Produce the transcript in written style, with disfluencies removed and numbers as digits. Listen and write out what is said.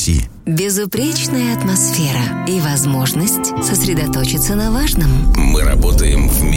сети. Безупречная атмосфера и возможность сосредоточиться на важном. Мы работаем вместе.